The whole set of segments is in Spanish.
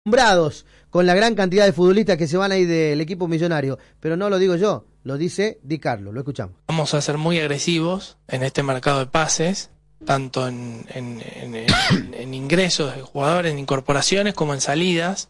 Nombrados con la gran cantidad de futbolistas que se van a ir del equipo millonario, pero no lo digo yo, lo dice Di Carlo, lo escuchamos. Vamos a ser muy agresivos en este mercado de pases, tanto en ingresos de jugadores, en incorporaciones como en salidas.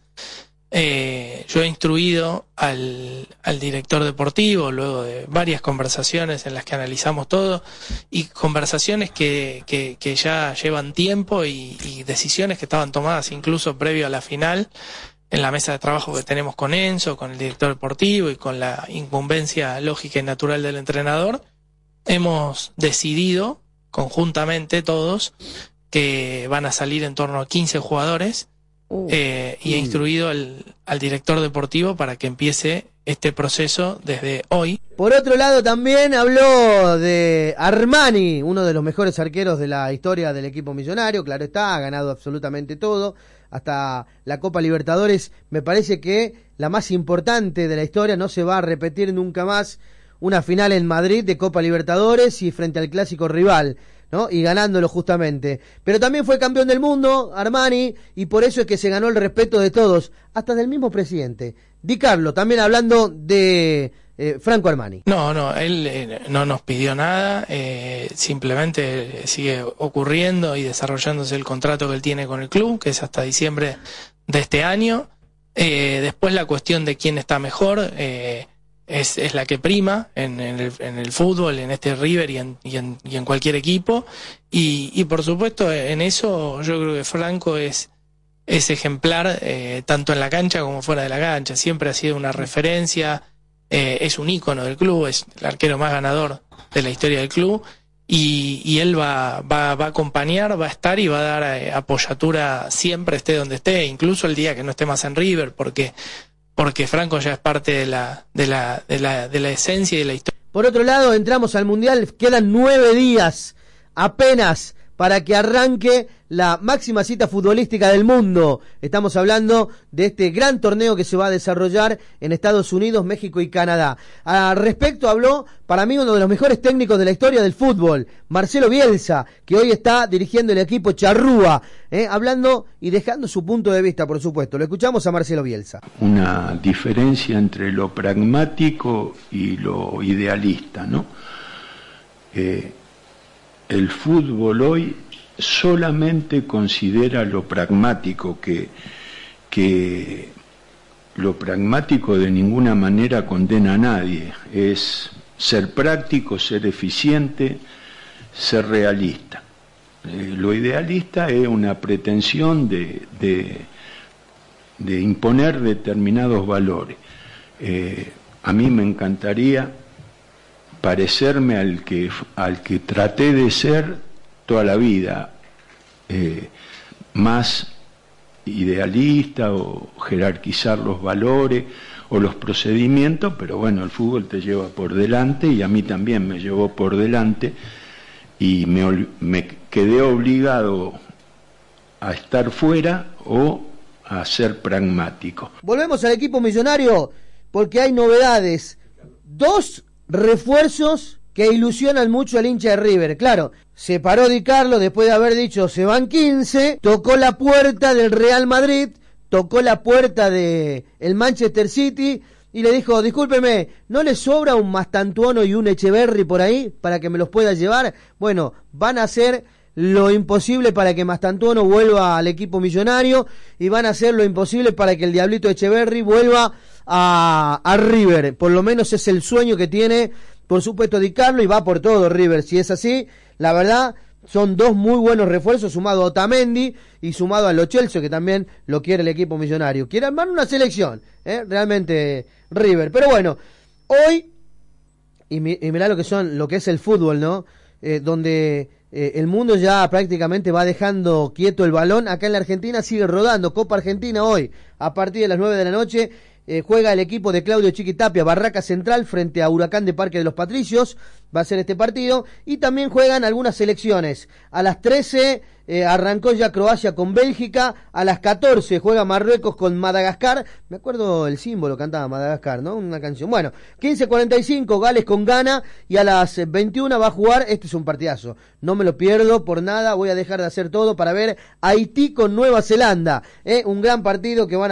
Yo he instruido al director deportivo, luego de varias conversaciones en las que analizamos todo, y conversaciones que ya llevan tiempo y decisiones que estaban tomadas incluso previo a la final, en la mesa de trabajo que tenemos con Enzo, con el director deportivo y con la incumbencia lógica y natural del entrenador. Hemos decidido conjuntamente todos que van a salir en torno a 15 jugadores. Y he instruido al director deportivo para que empiece este proceso desde hoy. Por otro lado también habló de Armani, uno de los mejores arqueros de la historia del equipo millonario, claro está, ha ganado absolutamente todo, hasta la Copa Libertadores. Me parece que la más importante de la historia, no se va a repetir nunca más una final en Madrid de Copa Libertadores y frente al clásico rival, ¿no? Y ganándolo justamente. Pero también fue campeón del mundo, Armani, y por eso es que se ganó el respeto de todos, hasta del mismo presidente. Di Carlo, también hablando de Franco Armani. No, él no nos pidió nada, simplemente sigue ocurriendo y desarrollándose el contrato que él tiene con el club, que es hasta diciembre de este año. Después la cuestión de quién está mejor, es la que prima en el fútbol, en este River y en cualquier equipo, y por supuesto en eso yo creo que Franco es ejemplar, tanto en la cancha como fuera de la cancha. Siempre ha sido una referencia, es un ícono del club, es el arquero más ganador de la historia del club, y él va a acompañar, va a estar y va a dar apoyatura siempre, esté donde esté, incluso el día que no esté más en River, porque Franco ya es parte de la esencia y de la historia. Por otro lado, entramos al Mundial, quedan 9 días apenas para que arranque la máxima cita futbolística del mundo. Estamos hablando de este gran torneo que se va a desarrollar en Estados Unidos, México y Canadá. Al respecto habló, para mí, uno de los mejores técnicos de la historia del fútbol, Marcelo Bielsa, que hoy está dirigiendo el equipo charrúa, hablando y dejando su punto de vista, por supuesto. Lo escuchamos a Marcelo Bielsa. Una diferencia entre lo pragmático y lo idealista, ¿no? El fútbol hoy solamente considera lo pragmático, que lo pragmático de ninguna manera condena a nadie, es ser práctico, ser eficiente, ser realista. Lo idealista es una pretensión de imponer determinados valores. A mí me encantaría parecerme al que traté de ser toda la vida, más idealista, o jerarquizar los valores o los procedimientos, pero bueno, el fútbol te lleva por delante y a mí también me llevó por delante, y me quedé obligado a estar fuera o a ser pragmático. Volvemos al equipo millonario porque hay novedades. 2 refuerzos que ilusionan mucho al hincha de River. Claro, se paró Di Carlo después de haber dicho se van 15, tocó la puerta del Real Madrid, tocó la puerta de el Manchester City y le dijo, discúlpeme, ¿no le sobra un Mastantuono y un Echeverri por ahí para que me los pueda llevar? Bueno, van a hacer lo imposible para que Mastantuono vuelva al equipo millonario y van a hacer lo imposible para que el Diablito Echeverri vuelva a River. Por lo menos es el sueño que tiene, por supuesto, Di Carlo, y va por todo River. Si es así, la verdad, son 2 muy buenos refuerzos, sumado a Otamendi y sumado a Lo Celso, que también lo quiere el equipo millonario. Quiere armar una selección, realmente River. Pero bueno, hoy, y mirá lo que es el fútbol, ¿no? Donde el mundo ya prácticamente va dejando quieto el balón. Acá en la Argentina sigue rodando Copa Argentina hoy, a partir de las 9 de la noche, juega el equipo de Claudio Chiquitapia, Barraca Central, frente a Huracán de Parque de los Patricios, va a ser este partido, y también juegan algunas selecciones. A las 13 arrancó ya Croacia con Bélgica, a las 14 juega Marruecos con Madagascar, me acuerdo el símbolo, cantaba Madagascar, ¿no? Una canción. Bueno, 15:45 Gales con Ghana, y a las 21 va a jugar, este es un partidazo, no me lo pierdo por nada, voy a dejar de hacer todo para ver Haití con Nueva Zelanda, un gran partido que van a